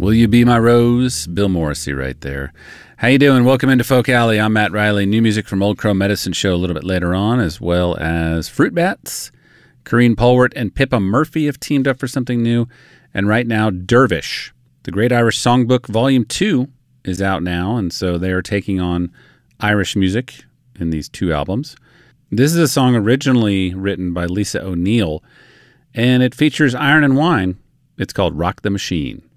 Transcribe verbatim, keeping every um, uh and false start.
Will You Be My Rose? Bill Morrissey right there. How you doing? Welcome into Folk Alley. I'm Matt Riley. New music from Old Crow Medicine Show a little bit later on, as well as Fruit Bats. Corrine Polwart and Pippa Murphy have teamed up for something new. And right now, Dervish. The Great Irish Songbook Volume two is out now, and so they are taking on Irish music in these two albums. This is a song originally written by Lisa O'Neill, and it features Iron and Wine. It's called Rock the Machine.